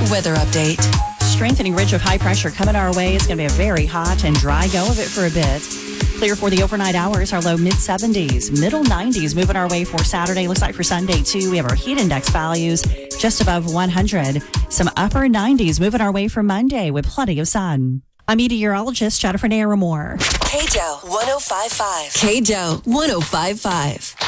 weather update. Strengthening ridge of high pressure coming our way. It's going to be a very hot and dry go of it for a bit. Clear for the overnight hours. Our low mid-70s, middle 90s moving our way for Saturday. Looks like for Sunday, too, we have our heat index values just above 100. Some upper 90s moving our way for Monday with plenty of sun. I'm meteorologist Jennifer Naramore. KJO 105.5. KJO 105.5.